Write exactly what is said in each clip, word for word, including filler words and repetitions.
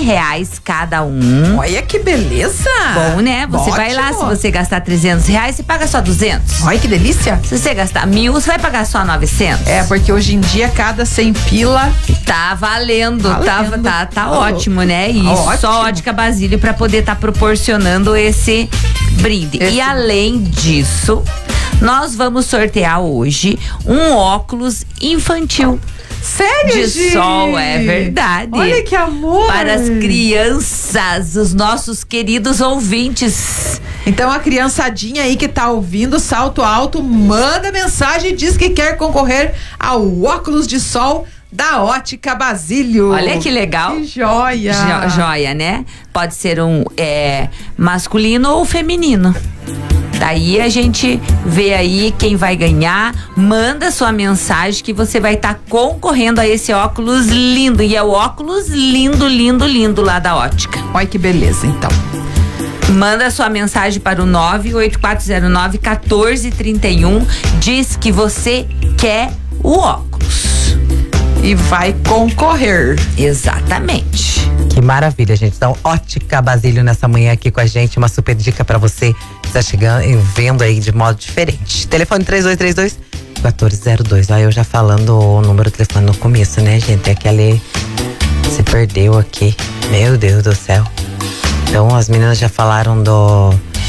reais cada um. Olha que beleza! Bom, né? Você Ótimo. vai lá, se você gastar trezentos reais, você paga só duzentos. Olha que delícia! Se você gastar mil, você vai pagar só novecentos. É, porque hoje em dia cada cem pila tá valendo, valendo. tá, tá, tá Oh, ótimo, né? E ótimo. só Ótica Basílio pra poder estar tá proporcionando esse brinde. Esse... E além disso, nós vamos sortear hoje um óculos infantil. Sério, de Gi? sol, é verdade. Olha que amor! Para as crianças, os nossos queridos ouvintes. Então a criançadinha aí que tá ouvindo Salto Alto, manda mensagem e diz que quer concorrer ao óculos de sol da Ótica Basílio. Olha que legal. Que joia. Jo- joia, né? Pode ser um é, masculino ou feminino. Daí a gente vê aí quem vai ganhar, manda sua mensagem que você vai estar tá concorrendo a esse óculos lindo. E é o óculos lindo, lindo, lindo lá da Ótica. Olha que beleza, então. Manda sua mensagem para o nove oito quatro zero nove um quatro três um. Diz que você quer o óculos. E vai concorrer. Exatamente. Que maravilha, gente. Então, Ótica Basílio nessa manhã aqui com a gente. Uma super dica pra você que está chegando e vendo aí de modo diferente. Telefone três dois três dois, quatro zero dois. Aí eu já falando o número do telefone no começo, né, gente? É que ali se perdeu aqui. Meu Deus do céu. Então, as meninas já falaram do.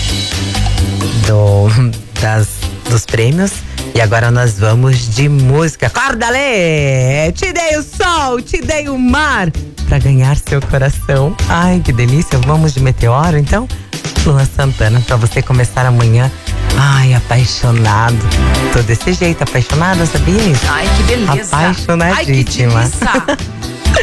do das, dos prêmios. E agora nós vamos de música. Acorda, Lê! Te dei o sol, te dei o mar pra ganhar seu coração. Ai, que delícia. Vamos de Meteoro, então? Luan Santana, pra você começar amanhã. Ai, apaixonado. Tô desse jeito, apaixonada, sabia isso? Ai, que beleza. Apaixonadíssima. Ai, que delícia.